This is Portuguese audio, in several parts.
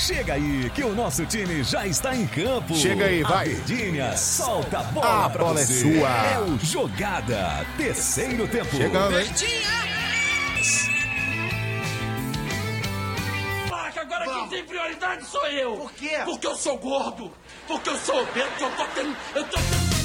Chega aí, que o nosso time já está em campo. Chega aí, vai. Verdinha, solta a bola pra bola você. é sua. É o Jogada, terceiro tempo. Chegando, hein? Agora quem tem prioridade sou eu. Por quê? Porque eu sou gordo. Porque eu sou obeso. Porque eu tô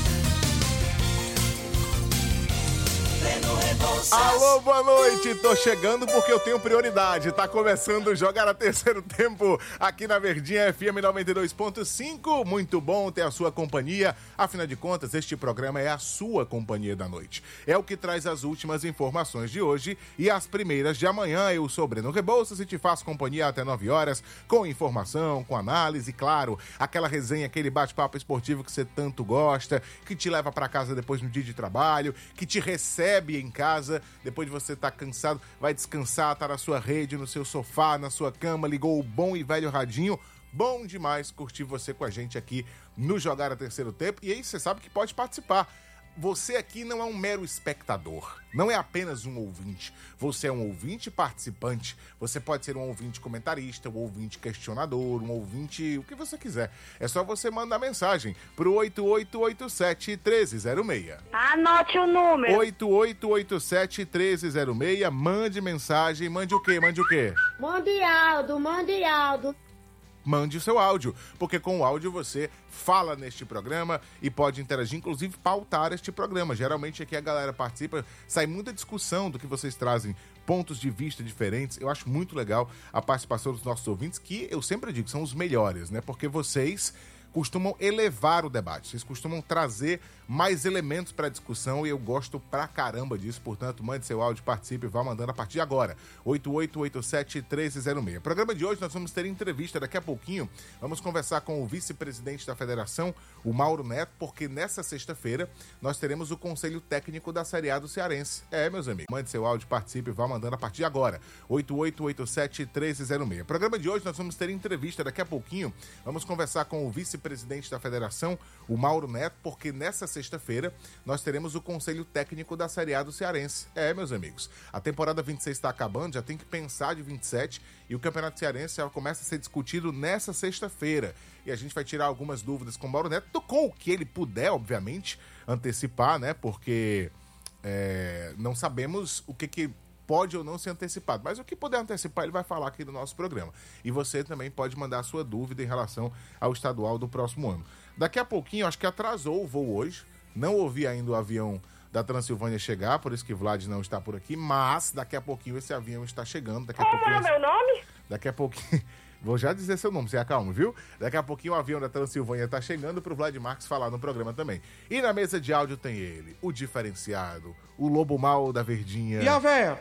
Alô, boa noite, tô chegando porque eu tenho prioridade, tá começando Jogar a terceiro tempo aqui na Verdinha FM 92.5, muito bom ter a sua companhia, afinal de contas este programa é a sua companhia da noite, é o que traz as últimas informações de hoje e as primeiras de amanhã. Eu sou Breno Rebouças e te faço companhia até 9 horas, com informação, com análise, claro, aquela resenha, aquele bate-papo esportivo que você tanto gosta, que te leva pra casa depois no dia de trabalho, que te recebe em casa, depois de você estar cansado, vai descansar, tá na sua rede, no seu sofá, na sua cama, ligou o bom e velho radinho. Bom demais curtir você com a gente aqui no Jogar a Terceiro Tempo. E aí você sabe que pode participar. Você aqui não é um mero espectador, não é apenas um ouvinte. Você é um ouvinte participante. Você pode ser um ouvinte comentarista, um ouvinte questionador, um ouvinte, o que você quiser. É só você mandar mensagem pro 8887-1306. Anote o número. 8887-1306. Mande mensagem. Mande o quê? Mande o quê? Mande áudio. Mande o seu áudio, porque com o áudio você fala neste programa e pode interagir, inclusive pautar este programa. Geralmente aqui a galera participa, sai muita discussão do que vocês trazem, pontos de vista diferentes. Eu acho muito legal a participação dos nossos ouvintes, que eu sempre digo, são os melhores, né? Porque vocês costumam elevar o debate, vocês costumam trazer mais elementos para a discussão e eu gosto pra caramba disso, portanto, mande seu áudio, participe e vá mandando a partir de agora, 8887-1306. Programa de hoje nós vamos ter entrevista daqui a pouquinho, vamos conversar com o vice-presidente da federação, o Mauro Neto, porque nessa sexta-feira nós teremos o Conselho Técnico da Série A do Cearense. Meus amigos, mande seu áudio, participe e vá mandando a partir de agora, 8887-1306. Programa de hoje nós vamos ter entrevista daqui a pouquinho, vamos conversar com o vice-presidente da federação, o Mauro Neto, porque nessa sexta-feira nós teremos o Conselho Técnico da Série A do Cearense. Meus amigos, a temporada 26 está acabando, já tem que pensar de 27 e o Campeonato Cearense já começa a ser discutido nessa sexta-feira. E a gente vai tirar algumas dúvidas com o Mauro Neto, com o que ele puder, obviamente, antecipar, né? Porque não sabemos o que pode ou não ser antecipado, mas o que puder antecipar ele vai falar aqui no nosso programa. E você também pode mandar a sua dúvida em relação ao estadual do próximo ano. Daqui a pouquinho, acho que atrasou o voo hoje, não ouvi ainda o avião da Transilvânia chegar, por isso que Vlad não está por aqui, mas daqui a pouquinho esse avião está chegando. Daqui a Como pouquinho... é meu nome? Daqui a pouquinho... Vou já dizer seu nome, se acalma, viu? Daqui a pouquinho o avião da Transilvânia está chegando para o Vlad Marques falar no programa também. E na mesa de áudio tem ele, o diferenciado, o lobo mau da Verdinha. E a véia?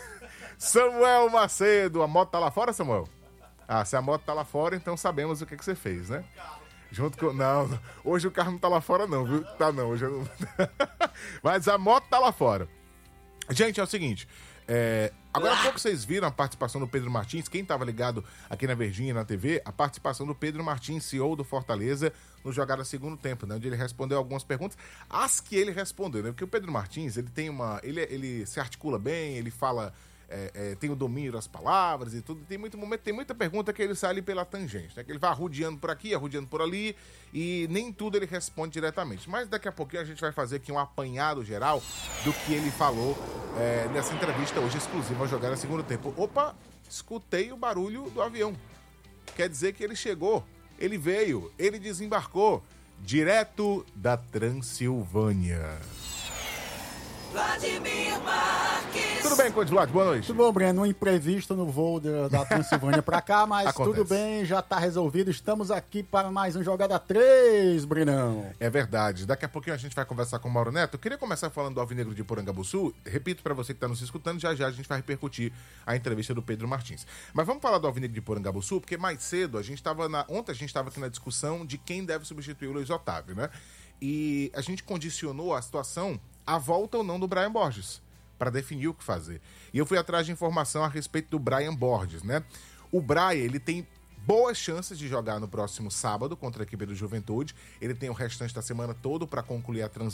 Samuel Macedo. A moto tá lá fora, Samuel? Se a moto tá lá fora, então sabemos o que você fez, né? Junto com... Não, hoje o carro não tá lá fora não, viu? Tá não, hoje eu não... Mas a moto tá lá fora. Gente, é o seguinte... Agora há pouco vocês viram a participação do Pedro Martins, quem estava ligado aqui na Verdinha, na TV, a participação do Pedro Martins, CEO do Fortaleza, no Jogada Segundo Tempo, né, onde ele respondeu algumas perguntas, as que ele respondeu, né, porque o Pedro Martins, ele tem ele se articula bem, ele fala, tem o domínio das palavras e tudo, tem muita pergunta que ele sai ali pela tangente, né, que ele vai arrodeando por aqui, arrodeando por ali, e nem tudo ele responde diretamente, mas daqui a pouquinho a gente vai fazer aqui um apanhado geral do que ele falou nessa entrevista hoje exclusiva ao Jogar a Segundo Tempo. Opa, escutei o barulho do avião, quer dizer que ele chegou, ele veio, ele desembarcou direto da Transilvânia. Vladimir Marques. Tudo bem, Conde Vlad? Boa noite. Tudo bom, Breno? Um imprevisto no voo da Transilvânia pra cá, mas Acontece. Tudo bem, já tá resolvido. Estamos aqui para mais um Jogada 3, Brenão. É verdade. Daqui a pouquinho a gente vai conversar com o Mauro Neto. Eu queria começar falando do Alvinegro de Porangabuçu. Repito pra você que tá nos escutando, já a gente vai repercutir a entrevista do Pedro Martins. Mas vamos falar do Alvinegro de Porangabuçu, porque mais cedo ontem a gente estava aqui na discussão de quem deve substituir o Luiz Otávio, né? E a gente condicionou a situação à volta ou não do Brian Borges, para definir o que fazer. E eu fui atrás de informação a respeito do Brian Borges, né? O Brian, ele tem boas chances de jogar no próximo sábado contra a equipe do Juventude. Ele tem o restante da semana todo para concluir a transição